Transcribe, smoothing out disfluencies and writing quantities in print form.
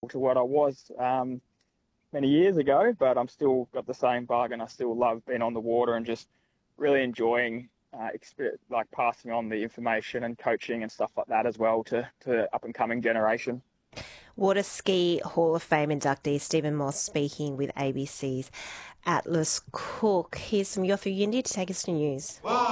to what I was many years ago, but I'm still got the same bug, and I still love being on the water and just really enjoying like passing on the information and coaching and stuff like that as well to up and coming generation. Water Ski Hall of Fame inductee Stephen Moss speaking with ABC's Atlas Cook. Here's some Yothu Yindi to take us to news.